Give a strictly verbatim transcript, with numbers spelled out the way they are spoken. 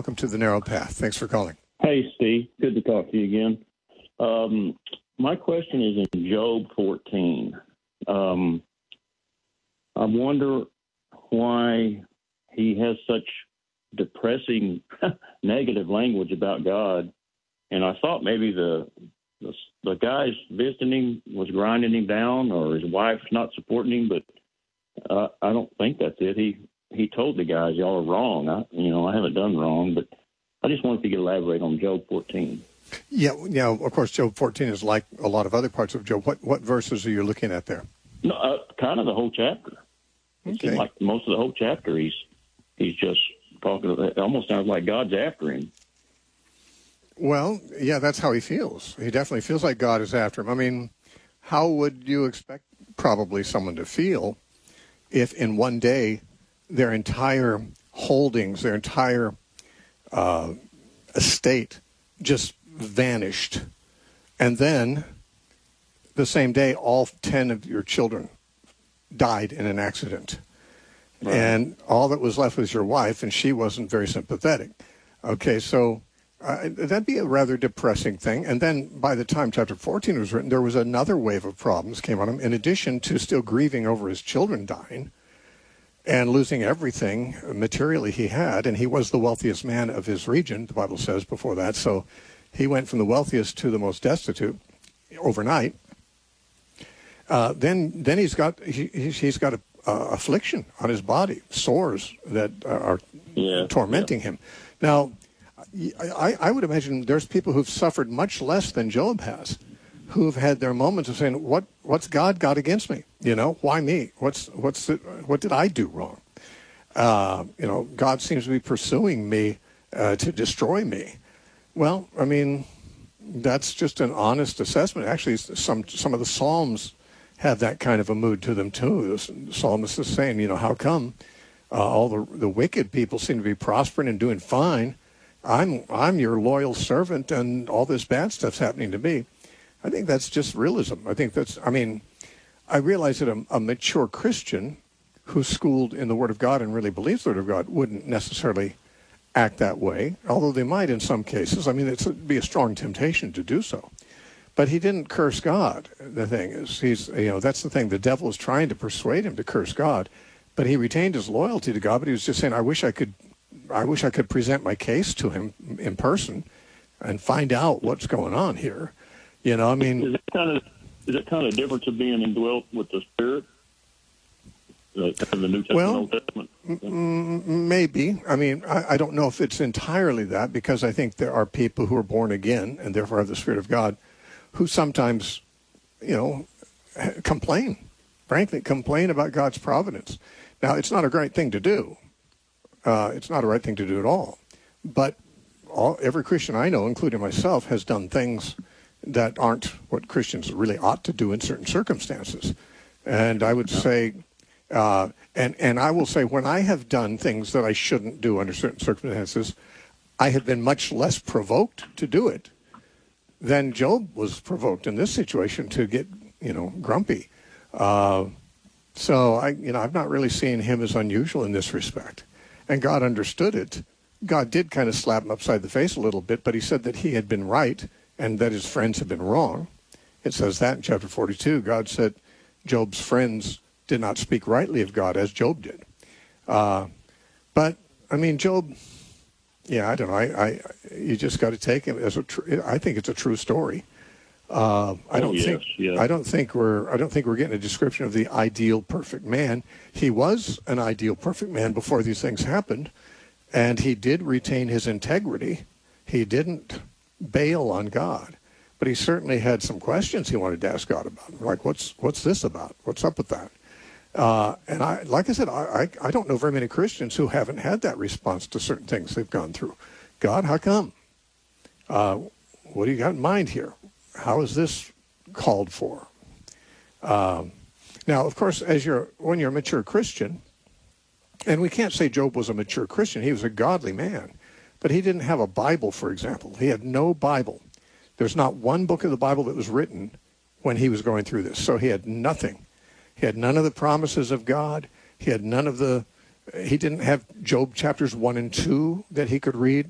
Welcome to the Narrow Path. Thanks for calling. Hey, Steve. Good to talk to you again. Um, my question is in Job fourteen. Um, I wonder why he has such depressing negative language about God. And I thought maybe the, the the guys visiting him was grinding him down, or his wife's not supporting him. But uh, I don't think that's it. He he told the guys, y'all are wrong. I, you know, I haven't done wrong. But I just wanted to elaborate on Job fourteen. Yeah, yeah. Of course, Job fourteen is like a lot of other parts of Job. What what verses are you looking at there? No, uh, kind of the whole chapter. It Okay. seems like most of the whole chapter, he's he's just talking. It almost sounds like God's after him. Well, yeah, that's how he feels. He definitely feels like God is after him. I mean, how would you expect probably someone to feel if in one day their entire holdings, their entire uh, estate just vanished, and then the same day all ten of your children died in an accident, right. And all that was left was your wife, and she wasn't very sympathetic. Okay, so uh, that'd be a rather depressing thing. And then by the time chapter fourteen was written, there was another wave of problems came on him, in addition to still grieving over his children dying and losing everything materially he had. And he was the wealthiest man of his region, the Bible says before that. So he went from the wealthiest to the most destitute overnight. Uh, then, then he's got he, he's got a, uh, affliction on his body, sores that are yeah, tormenting yeah. him. Now, I, I would imagine there's people who've suffered much less than Job has, who've had their moments of saying, "What what's God got against me? You know, why me? What's what's the, what did I do wrong? Uh, you know, God seems to be pursuing me uh, to destroy me." Well, I mean, that's just an honest assessment. Actually, some some of the Psalms have that kind of a mood to them too. The psalmist is saying, you know, how come uh, all the the wicked people seem to be prospering and doing fine? I'm I'm your loyal servant, and all this bad stuff's happening to me. I think that's just realism. I think that's. I mean, I realize that a, a mature Christian who's schooled in the Word of God and really believes the Word of God wouldn't necessarily act that way, although they might in some cases. I mean, it's, it'd be a strong temptation to do so. But he didn't curse God. The thing is, he's you know that's the thing. The devil is trying to persuade him to curse God, but he retained his loyalty to God. But he was just saying, "I wish I could, I wish I could present my case to him in person and find out what's going on here." You know, I mean, is it kind of is it kind of difference of being indwelt with the Spirit? Uh, kind of the New Testament, well, Old Testament. M- maybe. I mean, I, I don't know if it's entirely that, because I think there are people who are born again and therefore have the Spirit of God, who sometimes, you know, complain, frankly, complain about God's providence. Now, it's not a great thing to do. Uh, it's not a right thing to do at all. But all, every Christian I know, including myself, has done things that aren't what Christians really ought to do in certain circumstances. And I would say, uh, and, and I will say, when I have done things that I shouldn't do under certain circumstances, I have been much less provoked to do it than Job was provoked in this situation to get, you know, grumpy. Uh, so I, you know, I've not really seen him as unusual in this respect. And God understood it. God did kind of slap him upside the face a little bit, but he said that he had been right and that his friends had been wrong. It says that in chapter forty-two. God said Job's friends did not speak rightly of God as Job did. Uh, but, I mean, Job... Yeah, I don't know. I, I you just got to take him as a. Tr- I think it's a true story. Uh, I don't oh, yes, think. yes. I don't think we're. I don't think we're getting a description of the ideal perfect man. He was an ideal perfect man before these things happened, and he did retain his integrity. He didn't bail on God, but he certainly had some questions he wanted to ask God about. Like, what's what's this about? What's up with that? Uh, and I, like I said, I, I, I don't know very many Christians who haven't had that response to certain things they've gone through. God, how come? Uh, what do you got in mind here? How is this called for? Um, now, of course, as you're when you're a mature Christian, and we can't say Job was a mature Christian. He was a godly man, but he didn't have a Bible, for example. He had no Bible. There's not one book of the Bible that was written when he was going through this. So he had nothing. He had none of the promises of God. He had none of the, he didn't have Job chapters one and two that he could read